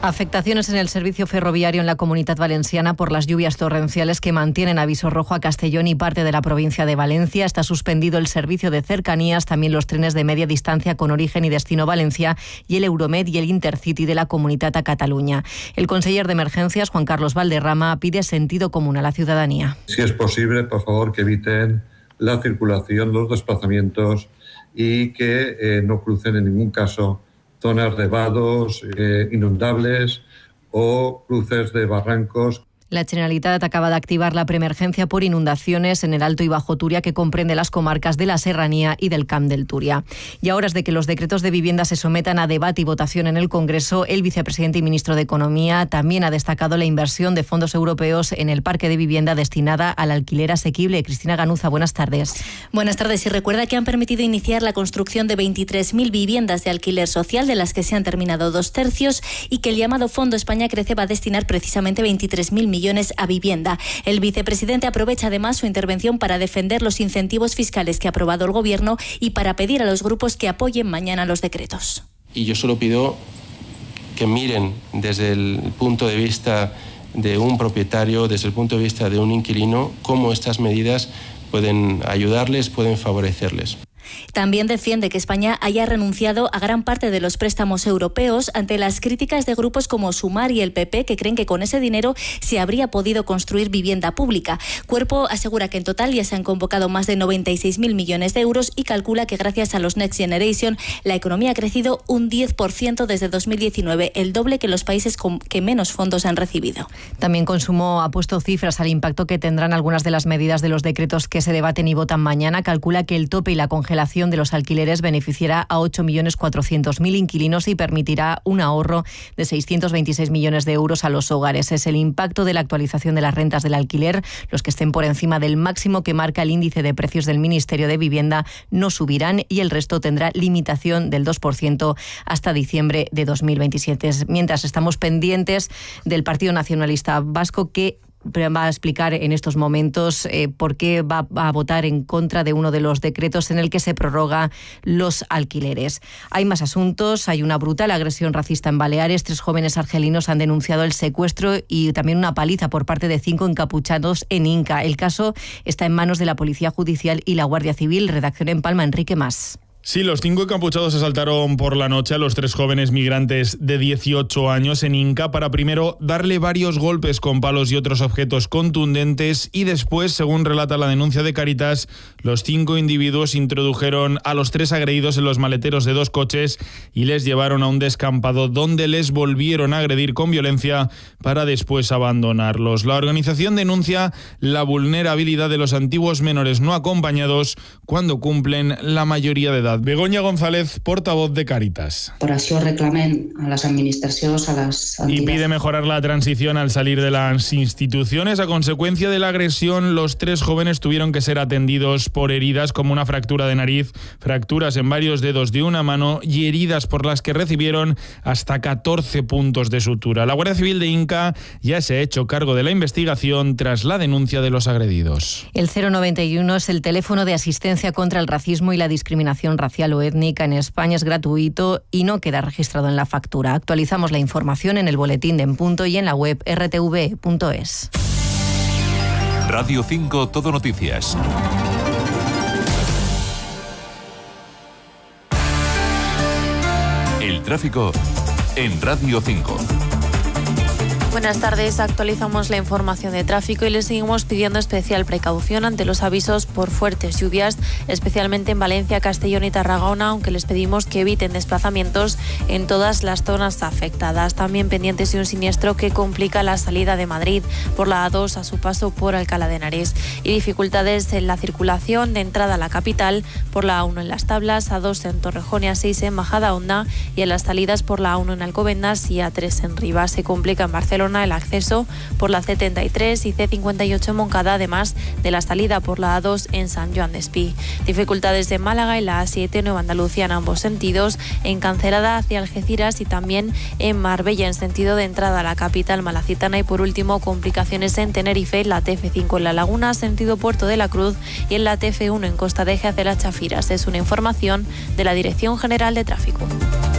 Afectaciones en el servicio ferroviario en la Comunitat Valenciana por las lluvias torrenciales que mantienen aviso rojo a Castellón y parte de la provincia de Valencia. Está suspendido el servicio de cercanías, también los trenes de media distancia con origen y destino Valencia y el Euromed y el Intercity de la Comunitat a Cataluña. El conseller de Emergencias, Juan Carlos Valderrama, pide sentido común a la ciudadanía. Si es posible, por favor, que eviten la circulación, los desplazamientos y que no crucen en ningún caso zonas de vados inundables o cruces de barrancos. La Generalitat acaba de activar la preemergencia por inundaciones en el Alto y Bajo Turia, que comprende las comarcas de la Serranía y del Camp del Turia. Y a horas de que los decretos de vivienda se sometan a debate y votación en el Congreso, el vicepresidente y ministro de Economía también ha destacado la inversión de fondos europeos en el parque de vivienda destinada al alquiler asequible. Cristina Ganuza, buenas tardes. Buenas tardes. Y recuerda que han permitido iniciar la construcción de 23.000 viviendas de alquiler social, de las que se han terminado 2/3, y que el llamado Fondo España Crece va a destinar precisamente 23.000 millones a vivienda. El vicepresidente aprovecha además su intervención para defender los incentivos fiscales que ha aprobado el Gobierno y para pedir a los grupos que apoyen mañana los decretos. Y yo solo pido que miren desde el punto de vista de un propietario, desde el punto de vista de un inquilino, cómo estas medidas pueden ayudarles, pueden favorecerles. También defiende que España haya renunciado a gran parte de los préstamos europeos ante las críticas de grupos como Sumar y el PP, que creen que con ese dinero se habría podido construir vivienda pública. Cuerpo asegura que en total ya se han convocado más de 96.000 millones de euros y calcula que gracias a los Next Generation la economía ha crecido un 10% desde 2019, el doble que los países que menos fondos han recibido. También Consumo ha puesto cifras al impacto que tendrán algunas de las medidas de los decretos que se debaten y votan mañana. Calcula que el tope y la congelación de los alquileres beneficiará a 8.400.000 inquilinos y permitirá un ahorro de 626 millones de euros a los hogares. Es el impacto de la actualización de las rentas del alquiler. Los que estén por encima del máximo que marca el índice de precios del Ministerio de Vivienda no subirán y el resto tendrá limitación del 2% hasta diciembre de 2027. Mientras estamos pendientes del Partido Nacionalista Vasco, que va a explicar en estos momentos por qué va a votar en contra de uno de los decretos en el que se prorroga los alquileres. Hay más asuntos. Hay una brutal agresión racista en Baleares. 3 jóvenes argelinos han denunciado el secuestro y también una paliza por parte de 5 encapuchados en Inca. El caso está en manos de la Policía Judicial y la Guardia Civil. Redacción en Palma, Enrique Mas. Sí, los 5 encapuchados asaltaron por la noche a los 3 jóvenes migrantes de 18 años en Inca para primero darle varios golpes con palos y otros objetos contundentes y después, según relata la denuncia de Cáritas, los 5 individuos introdujeron a los 3 agredidos en los maleteros de 2 coches y les llevaron a un descampado donde les volvieron a agredir con violencia para después abandonarlos. La organización denuncia la vulnerabilidad de los antiguos menores no acompañados cuando cumplen la mayoría de edad. Begoña González, portavoz de Cáritas. Per això reclamem a las administracions, a las entidades. Y pide mejorar la transición al salir de las instituciones. A consecuencia de la agresión, los 3 jóvenes tuvieron que ser atendidos por heridas como una fractura de nariz, fracturas en varios dedos de una mano y heridas por las que recibieron hasta 14 puntos de sutura. La Guardia Civil de Inca ya se ha hecho cargo de la investigación tras la denuncia de los agredidos. El 091 es el teléfono de asistencia contra el racismo y la discriminación racial o étnica en España. Es gratuito y no queda registrado en la factura. Actualizamos la información en el boletín de En Punto y en la web rtv.es. Radio 5 Todo Noticias. El tráfico en Radio 5. Buenas tardes, actualizamos la información de tráfico y les seguimos pidiendo especial precaución ante los avisos por fuertes lluvias, especialmente en Valencia, Castellón y Tarragona, aunque les pedimos que eviten desplazamientos en todas las zonas afectadas. También pendientes de un siniestro que complica la salida de Madrid por la A2 a su paso por Alcalá de Henares y dificultades en la circulación de entrada a la capital por la A1 en Las Tablas, A2 en Torrejón y A6 en Majadahonda y en las salidas por la A1 en Alcobendas y A3 en Rivas. Se complica en Barcelona el acceso por la C33 y C58 en Moncada, además de la salida por la A2 en San Joan Despí. Dificultades en Málaga y la A7 Nueva Andalucía en ambos sentidos, en Cancelada hacia Algeciras y también en Marbella en sentido de entrada a la capital malacitana y por último complicaciones en Tenerife, la TF5 en La Laguna, sentido Puerto de la Cruz y en la TF1 en Costa de Eje hacia Las Chafiras. Es una información de la Dirección General de Tráfico.